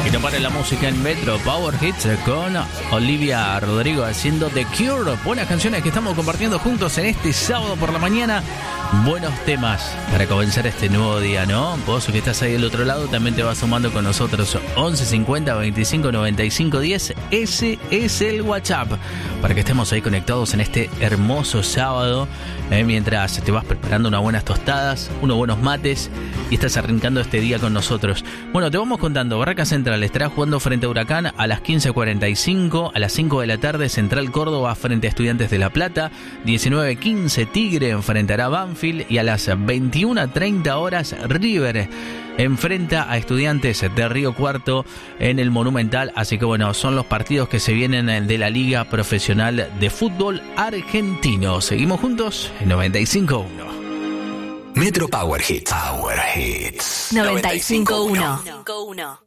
Y no para la música en Metro Power Hits con Olivia Rodrigo haciendo The Cure. Buenas canciones que estamos compartiendo juntos en este sábado por la mañana. Buenos temas para comenzar este nuevo día, ¿no? Vos que estás ahí del otro lado también te vas sumando con nosotros. 11 50 25 95 10. Ese es el WhatsApp para que estemos ahí conectados en este hermoso sábado, mientras te vas preparando unas buenas tostadas, unos buenos mates y estás arrancando este día con nosotros. Bueno, te vamos contando. Barracas Central estará jugando frente a Huracán a las 15:45. A las 5 de la tarde Central Córdoba frente a Estudiantes de La Plata. 19:15 Tigre enfrentará a Banfield. Y a las 21:30 horas River enfrenta a Estudiantes de Río Cuarto en el Monumental. Así que bueno, son los partidos que se vienen de la Liga Profesional de Fútbol Argentino. Seguimos juntos en 95.1. Metro Power Hits. Power Hits. 95.1.